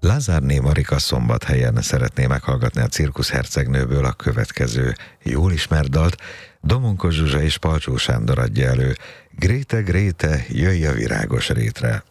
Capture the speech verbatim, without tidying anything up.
Lázárné Marika Szombathelyen szeretné meghallgatni a Cirkusz hercegnőből a következő jól ismert dalt. Domonkos Zsuzsa és Palcsó Sándor adja elő. Gréte, Gréte, jöjj a virágos rétre!